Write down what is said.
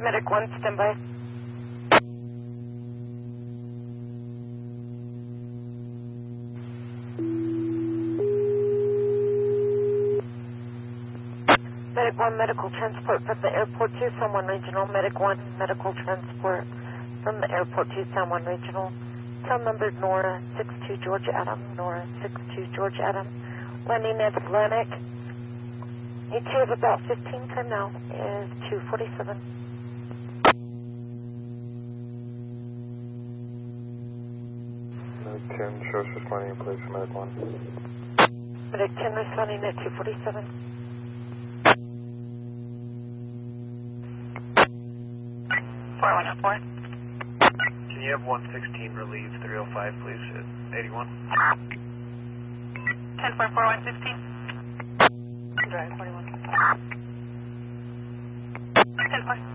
Medic 1, stand by. Medic 1, medical transport from the airport to San Juan Regional. Medic 1, medical transport from the airport to San Juan Regional. Tail number Nora 62 George Adam. Nora 62 George Adam. Landing at Atlantic. ETA of about 15, time now is 2:47. Medic 10 shows responding in place for Medic 1. Medic 10 responding at 2:47. Can you have 116 relieve 305, please, at 81? 10-4-116. Drive 41. 10-4.